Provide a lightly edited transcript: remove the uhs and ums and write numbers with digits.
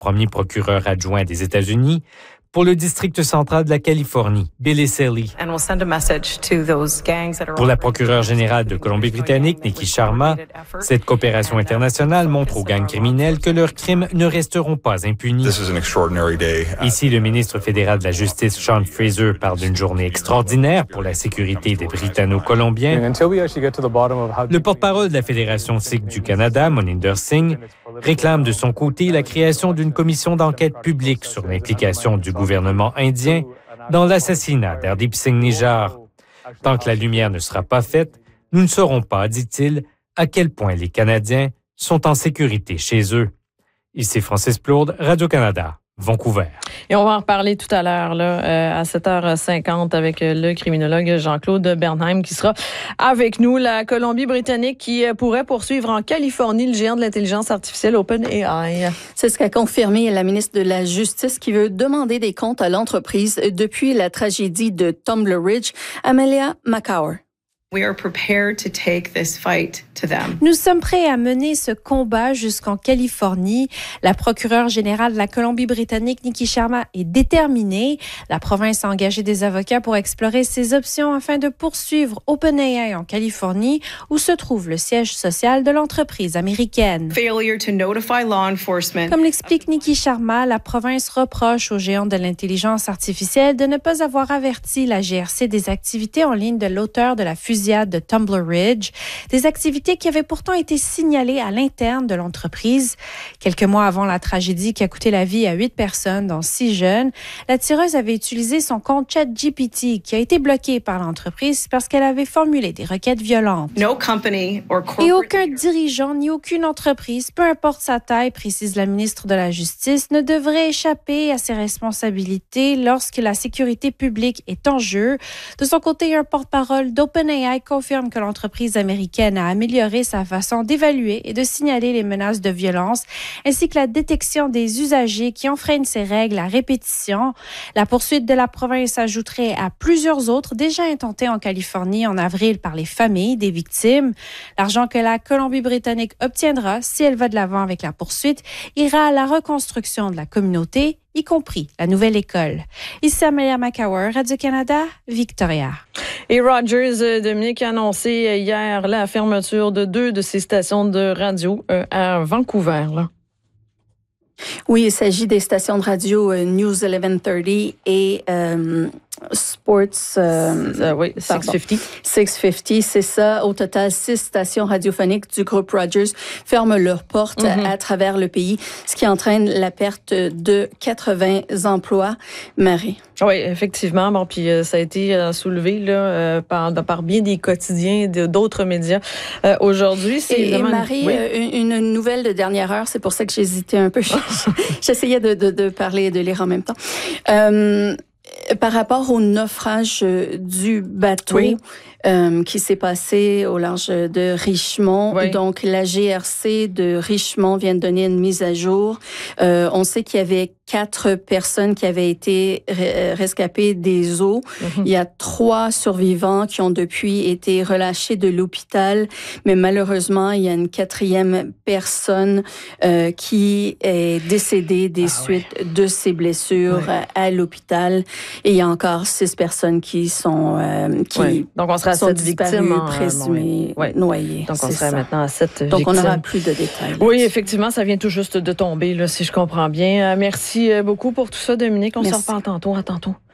premier procureur adjoint des États-Unis, pour le district central de la Californie, Billy Selley. Pour la procureure générale de Colombie-Britannique, Nikki Sharma, cette coopération internationale montre aux gangs criminels que leurs crimes ne resteront pas impunis. Ici, le ministre fédéral de la Justice, Sean Fraser, parle d'une journée extraordinaire pour la sécurité des Britanno-Colombiens. Le porte-parole de la Fédération sikh du Canada, Moninder Singh, réclame de son côté la création d'une commission d'enquête publique sur l'implication du gouvernement indien dans l'assassinat d'Hardeep Singh Nijjar. Tant que la lumière ne sera pas faite, nous ne saurons pas, dit-il, à quel point les Canadiens sont en sécurité chez eux. Ici Francis Plourde, Radio-Canada, Vancouver. Et on va en reparler tout à l'heure, à 7h50, avec le criminologue Jean-Claude Bernheim qui sera avec nous. La Colombie-Britannique qui pourrait poursuivre en Californie le géant de l'intelligence artificielle OpenAI. C'est ce qu'a confirmé la ministre de la Justice qui veut demander des comptes à l'entreprise depuis la tragédie de Tumbler Ridge, Amelia McCower. Nous sommes prêts à mener ce combat jusqu'en Californie. La procureure générale de la Colombie-Britannique, Nikki Sharma, est déterminée. La province a engagé des avocats pour explorer ses options afin de poursuivre OpenAI en Californie, où se trouve le siège social de l'entreprise américaine. Comme l'explique Nikki Sharma, la province reproche aux géants de l'intelligence artificielle de ne pas avoir averti la GRC des activités en ligne de l'auteur de la fusillade de Tumbler Ridge, des activités qui avaient pourtant été signalées à l'interne de l'entreprise. Quelques mois avant la tragédie qui a coûté la vie à 8 personnes, dont 6 jeunes, la tireuse avait utilisé son compte ChatGPT qui a été bloqué par l'entreprise parce qu'elle avait formulé des requêtes violentes. Et aucun dirigeant ni aucune entreprise, peu importe sa taille, précise la ministre de la Justice, ne devrait échapper à ses responsabilités lorsque la sécurité publique est en jeu. De son côté, un porte-parole d'OpenAI confirme que l'entreprise américaine a amélioré sa façon d'évaluer et de signaler les menaces de violence, ainsi que la détection des usagers qui enfreignent ces règles à répétition. La poursuite de la province ajouterait à plusieurs autres déjà intentées en Californie en avril par les familles des victimes. L'argent que la Colombie-Britannique obtiendra, si elle va de l'avant avec la poursuite, ira à la reconstruction de la communauté, y compris la nouvelle école. Ici Amelia McCower, Radio-Canada, Victoria. Et Rogers, Dominique, a annoncé hier la fermeture de 2 de ses stations de radio à Vancouver. Là. Oui, il s'agit des stations de radio News 1130 et Sports... 650. 650, c'est ça. Au total, 6 stations radiophoniques du groupe Rogers ferment leurs portes à travers le pays, ce qui entraîne la perte de 80 emplois. Marie. Oui, effectivement. Bon, puis ça a été soulevé là, par bien des quotidiens d'autres médias. Aujourd'hui, c'est vraiment... Et Marie, une nouvelle de dernière heure, c'est pour ça que j'hésitais un peu. J'essayais de parler et de lire en même temps. Par rapport au naufrage du bateau qui s'est passé au large de Richmond, donc la GRC de Richmond vient de donner une mise à jour. On sait qu'il y avait 4 personnes qui avaient été rescapées des eaux. Il y a 3 survivants qui ont depuis été relâchés de l'hôpital, mais malheureusement, il y a une 4e personne qui est décédée des suites de ses blessures à l'hôpital. Et il y a encore 6 personnes qui sont donc on sera à 7 victimes présumées noyées. Donc on serait maintenant à 7 victimes. Donc on n'aura plus de détails. Oui, effectivement, ça vient tout juste de tomber, là, si je comprends bien. Merci beaucoup pour tout ça, Dominique. On se reparle tantôt. À tantôt.